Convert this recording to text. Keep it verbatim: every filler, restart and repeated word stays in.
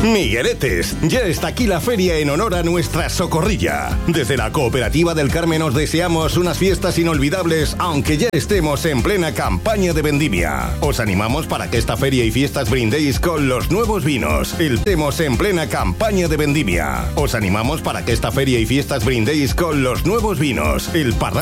Migueletes, ya está aquí la feria en honor a nuestra Socorrilla. Desde la Cooperativa del Carmen os deseamos unas fiestas inolvidables, aunque ya estemos en plena campaña de vendimia. Os animamos para que esta feria y fiestas brindéis con los nuevos vinos. Estemos en plena campaña de vendimia. Os animamos para que esta feria y fiestas brindéis con los nuevos vinos. El Parral